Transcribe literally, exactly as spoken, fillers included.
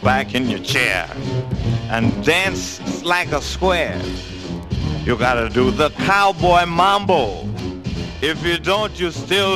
back in your chair and dance like a square. You gotta do the cowboy mambo. If you don't, you still